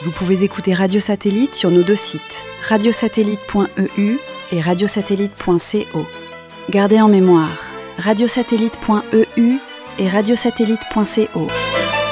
Vous pouvez écouter Radio Satellite sur nos deux sites, radiosatellite.eu et radiosatellite.co. Gardez en mémoire, radiosatellite.eu et radiosatellite.co.